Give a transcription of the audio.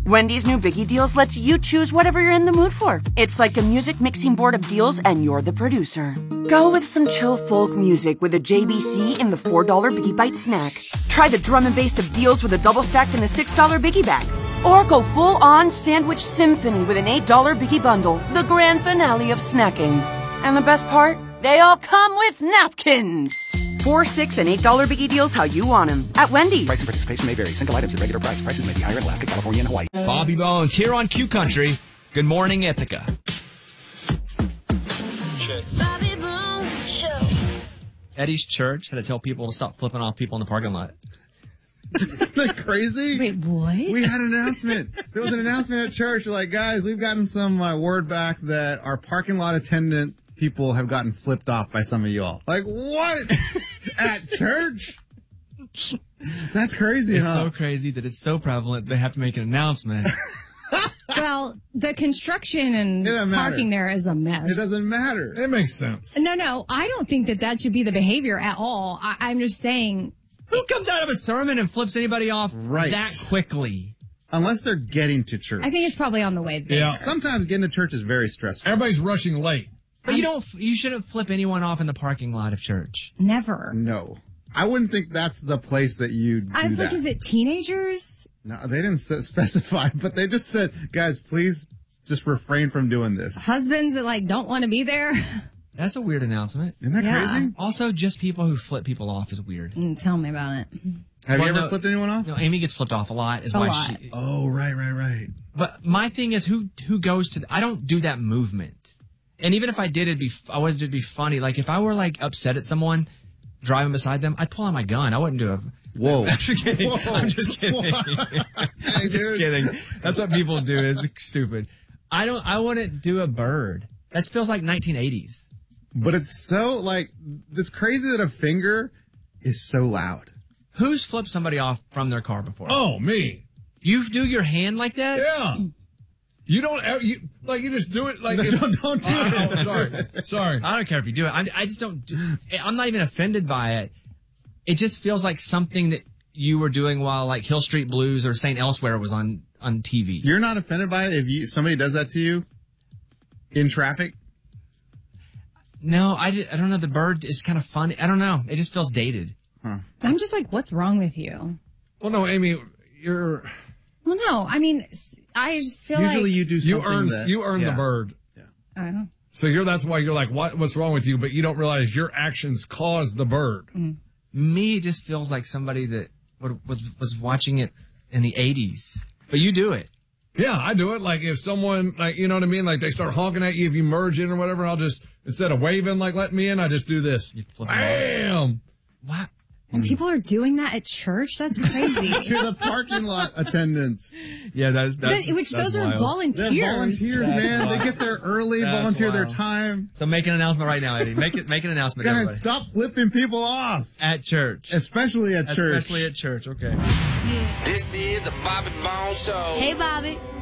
Wendy's new Biggie Deals lets you choose whatever you're in the mood for. It's like a music mixing board of deals, and you're the producer. Go with some chill folk music with a JBC in the $4 Biggie Bite snack. Try the drum and bass of deals with a double stack in the $6 Biggie bag. Or go full-on sandwich symphony with an $8 Biggie bundle, the grand finale of snacking. And the best part? They all come with napkins. $4, $6, and $8 Biggie Deals how you want them at Wendy's. Price and participation may vary. Single items at regular price. Prices may be higher in Alaska, California, and Hawaii. Bobby Bones here on Q Country. Good morning, Ithaca. Bobby Bones Show. Eddie's church had to tell people to stop flipping off people in the parking lot. Isn't that crazy? Wait, what? We had an announcement. There was an announcement at church. Like, guys, we've gotten some word back that our parking lot attendant people have gotten flipped off by some of y'all. Like, what? At church? That's crazy, It's huh? so crazy that it's so prevalent they have to make an announcement. Well, the construction and It doesn't matter. parking there is a mess. It doesn't matter. It makes sense. No, I don't think that should be the behavior at all. I'm just saying. Who comes out of a sermon and flips anybody off that quickly? Unless they're getting to church. I think it's probably on the way there. Yeah. Sometimes getting to church is very stressful. Everybody's rushing late. But you shouldn't flip anyone off in the parking lot of church. Never. No. I wouldn't think that's the place that you do I was like, that. is it teenagers? No, they didn't specify, but they just said, guys, please just refrain from doing this. Husbands that don't want to be there? That's a weird announcement. Isn't that Yeah. crazy? Also, just people who flip people off is weird. Tell me about it. Have Well, you ever no- flipped anyone off? No, Amy gets flipped off a lot. Is A why lot. she. Oh, right. But my thing is, who goes to? I don't do that movement. And even if I did, I wanted it to be funny. Like if I were upset at someone driving beside them, I'd pull out my gun. I wouldn't do a. Whoa. I'm just kidding. I'm just kidding. I'm just kidding. That's what people do. It's stupid. I wouldn't do a bird. That feels like 1980s. But it's so, it's crazy that a finger is so loud. Who's flipped somebody off from their car before? Oh, me. You do your hand like that? Yeah. You don't, you just do it like. Don't do it. Oh, sorry. I don't care if you do it. I just don't. I'm not even offended by it. It just feels like something that you were doing while Hill Street Blues or St. Elsewhere was on TV. You're not offended by it if somebody does that to you in traffic? No, I don't know. The bird is kind of funny. I don't know. It just feels dated. I'm just like, what's wrong with you? Well, no, Amy, you're. Well, no, I mean, I just feel Usually you do You something earn the bird. I don't know. So that's why you're like, what's wrong with you? But you don't realize your actions caused the bird. Me, it just feels like somebody that was watching it in the 80s. But you do it. Yeah, I do it. Like if someone, you know what I mean? Like they start honking at you if you merge in or whatever, I'll just, instead of waving letting me in, I just do this. You flip it off. Bam! Wow. And people are doing that at church? That's crazy. to the parking lot attendants. Yeah, that's Those are wild. volunteers. They're volunteers, man. They get there early, That's volunteer their wild. time. So make an announcement right now, Eddie. Make an announcement, Guys, everybody. stop flipping people off. At church. Especially at church. Especially at church, okay. This is the Bobby Bones Show. Hey, Bobby.